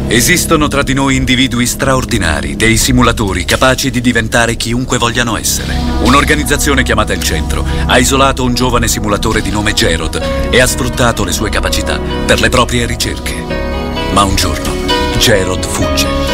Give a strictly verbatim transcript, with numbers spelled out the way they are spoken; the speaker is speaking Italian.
Esistono tra di noi individui straordinari, dei simulatori capaci di diventare chiunque vogliano essere. Un'organizzazione chiamata Il Centro ha isolato un giovane simulatore di nome Gerald e ha sfruttato le sue capacità per le proprie ricerche. Ma un giorno Gerald fugge